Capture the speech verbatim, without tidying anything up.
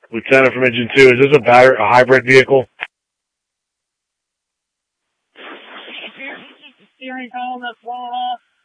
Lieutenant from Engine two, is this a battery, a hybrid vehicle? Steering column that's blown off.